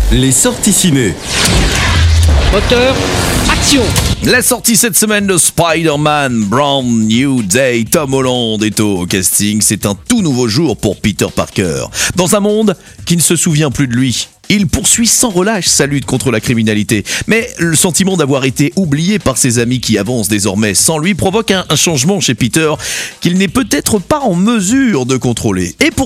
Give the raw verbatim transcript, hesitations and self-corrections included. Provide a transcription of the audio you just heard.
Les sorties ciné. Moteur, action. La sortie cette semaine de Spider-Man Brand New Day. Tom Holland est au casting. C'est un tout nouveau jour pour Peter Parker. Dans un monde qui ne se souvient plus de lui, il poursuit sans relâche sa lutte contre la criminalité. Mais le sentiment d'avoir été oublié par ses amis qui avancent désormais sans lui provoque un, un changement chez Peter qu'il n'est peut-être pas en mesure de contrôler. Et pour